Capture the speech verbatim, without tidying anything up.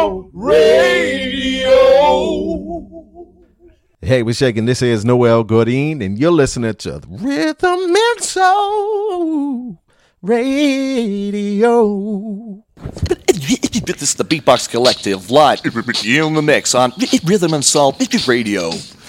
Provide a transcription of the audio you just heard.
Soul Radio. Hey, we're shaking. This is Noel Goodine, and you're listening to Rhythm and Soul Radio. This is the Beatbox Collective live in the mix on Rhythm and Soul Radio.